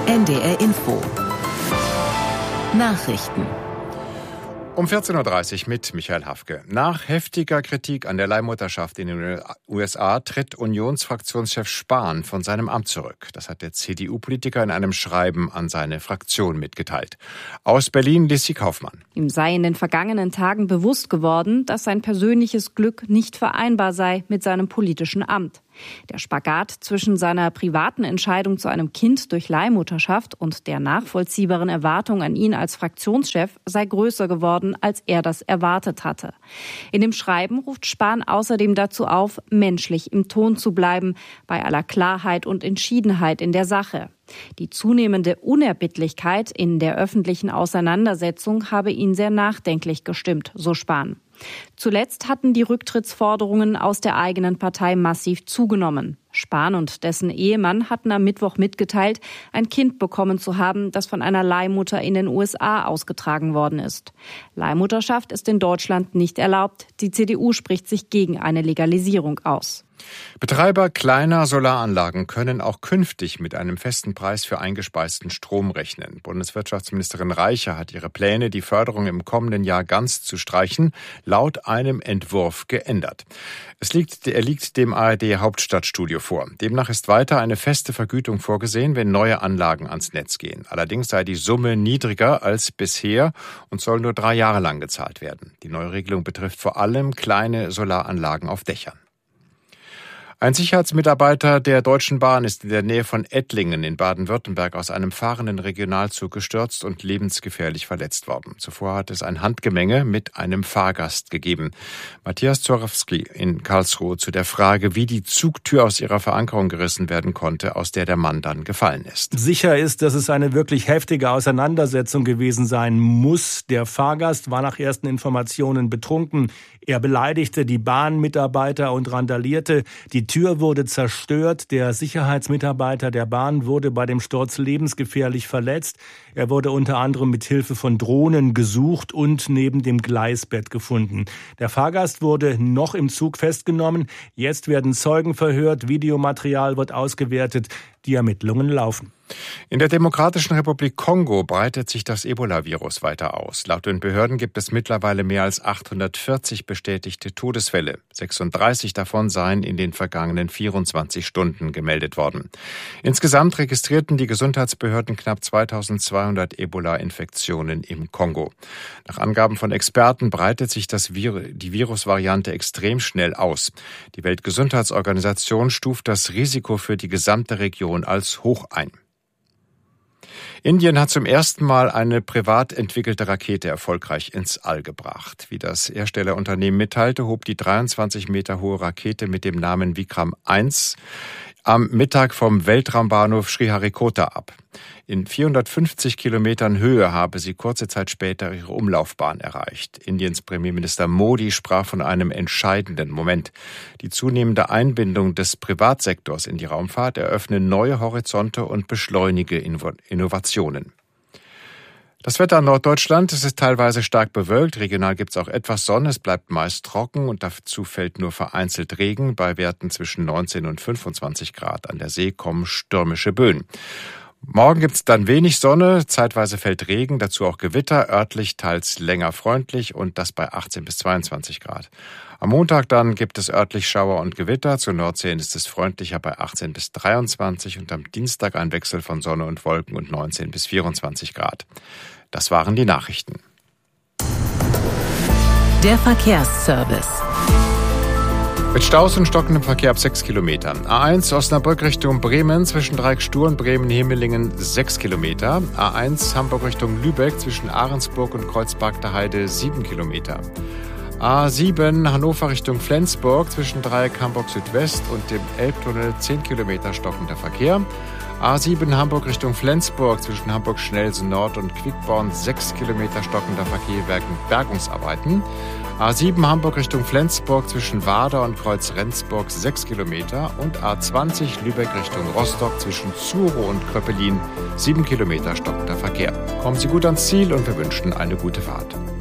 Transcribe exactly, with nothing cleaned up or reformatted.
N D R Info. Nachrichten. Um vierzehn Uhr dreißig mit Michael Hafke. Nach heftiger Kritik an der Leihmutterschaft in den U S A tritt Unionsfraktionschef Spahn von seinem Amt zurück. Das hat der C D U-Politiker in einem Schreiben an seine Fraktion mitgeteilt. Aus Berlin Lissi Kaufmann. Ihm sei in den vergangenen Tagen bewusst geworden, dass sein persönliches Glück nicht vereinbar sei mit seinem politischen Amt. Der Spagat zwischen seiner privaten Entscheidung zu einem Kind durch Leihmutterschaft und der nachvollziehbaren Erwartung an ihn als Fraktionschef sei größer geworden, als er das erwartet hatte. In dem Schreiben ruft Spahn außerdem dazu auf, menschlich im Ton zu bleiben, bei aller Klarheit und Entschiedenheit in der Sache. Die zunehmende Unerbittlichkeit in der öffentlichen Auseinandersetzung habe ihn sehr nachdenklich gestimmt, so Spahn. Zuletzt hatten die Rücktrittsforderungen aus der eigenen Partei massiv zugenommen. Spahn und dessen Ehemann hatten am Mittwoch mitgeteilt, ein Kind bekommen zu haben, das von einer Leihmutter in den U S A ausgetragen worden ist. Leihmutterschaft ist in Deutschland nicht erlaubt. Die C D U spricht sich gegen eine Legalisierung aus. Betreiber kleiner Solaranlagen können auch künftig mit einem festen Preis für eingespeisten Strom rechnen. Bundeswirtschaftsministerin Reiche hat ihre Pläne, die Förderung im kommenden Jahr ganz zu streichen, laut einem Entwurf geändert. Es liegt, er liegt dem A R D-Hauptstadtstudio vor. Demnach ist weiter eine feste Vergütung vorgesehen, wenn neue Anlagen ans Netz gehen. Allerdings sei die Summe niedriger als bisher und soll nur drei Jahre lang gezahlt werden. Die neue Regelung betrifft vor allem kleine Solaranlagen auf Dächern. Ein Sicherheitsmitarbeiter der Deutschen Bahn ist in der Nähe von Ettlingen in Baden-Württemberg aus einem fahrenden Regionalzug gestürzt und lebensgefährlich verletzt worden. Zuvor hat es ein Handgemenge mit einem Fahrgast gegeben. Matthias Zorowski in Karlsruhe zu der Frage, wie die Zugtür aus ihrer Verankerung gerissen werden konnte, aus der der Mann dann gefallen ist. Sicher ist, dass es eine wirklich heftige Auseinandersetzung gewesen sein muss. Der Fahrgast war nach ersten Informationen betrunken. Er beleidigte die Bahnmitarbeiter und randalierte. Die Tür wurde zerstört. Der Sicherheitsmitarbeiter der Bahn wurde bei dem Sturz lebensgefährlich verletzt. Er wurde unter anderem mit Hilfe von Drohnen gesucht und neben dem Gleisbett gefunden. Der Fahrgast wurde noch im Zug festgenommen. Jetzt werden Zeugen verhört. Videomaterial wird ausgewertet. Die Ermittlungen laufen. In der Demokratischen Republik Kongo breitet sich das Ebola-Virus weiter aus. Laut den Behörden gibt es mittlerweile mehr als achthundertvierzig bestätigte Todesfälle. sechsunddreißig davon seien in den vergangenen vierundzwanzig Stunden gemeldet worden. Insgesamt registrierten die Gesundheitsbehörden knapp zweitausendzweihundert Ebola-Infektionen im Kongo. Nach Angaben von Experten breitet sich das Vir- die Virusvariante extrem schnell aus. Die Weltgesundheitsorganisation stuft das Risiko für die gesamte Region als hoch ein. Indien hat zum ersten Mal eine privat entwickelte Rakete erfolgreich ins All gebracht. Wie das Herstellerunternehmen mitteilte, hob die dreiundzwanzig Meter hohe Rakete mit dem Namen Vikram eins am Mittag vom Weltraumbahnhof Sriharikota ab. In vierhundertfünfzig Kilometern Höhe habe sie kurze Zeit später ihre Umlaufbahn erreicht. Indiens Premierminister Modi sprach von einem entscheidenden Moment. Die zunehmende Einbindung des Privatsektors in die Raumfahrt eröffne neue Horizonte und beschleunige Innovationen. Das Wetter in Norddeutschland, es ist teilweise stark bewölkt, regional gibt es auch etwas Sonne, es bleibt meist trocken und dazu fällt nur vereinzelt Regen. Bei Werten zwischen neunzehn und fünfundzwanzig Grad an der See kommen stürmische Böen. Morgen gibt es dann wenig Sonne, zeitweise fällt Regen, dazu auch Gewitter, örtlich teils länger freundlich und das bei achtzehn bis zweiundzwanzig Grad. Am Montag dann gibt es örtlich Schauer und Gewitter, zur Nordsee ist es freundlicher bei achtzehn bis dreiundzwanzig und am Dienstag ein Wechsel von Sonne und Wolken und neunzehn bis vierundzwanzig Grad. Das waren die Nachrichten. Der Verkehrsservice. Mit Staus und stockendem Verkehr ab sechs Kilometern. A eins Osnabrück Richtung Bremen zwischen Dreieckstuhl und Bremen-Hemelingen sechs Kilometer. A eins Hamburg Richtung Lübeck zwischen Ahrensburg und Kreuzberg der Heide sieben Kilometer. A sieben Hannover Richtung Flensburg zwischen Dreieck Hamburg Südwest und dem Elbtunnel zehn Kilometer stockender Verkehr. A sieben Hamburg Richtung Flensburg zwischen Hamburg-Schnelsen Nord und Quickborn sechs Kilometer stockender Verkehr wegen Bergungsarbeiten. A sieben Hamburg Richtung Flensburg zwischen Wader und Kreuz-Rendsburg sechs Kilometer und A zwanzig Lübeck Richtung Rostock zwischen Zuro und Kröppelin sieben Kilometer stockender Verkehr. Kommen Sie gut ans Ziel und wir wünschen eine gute Fahrt.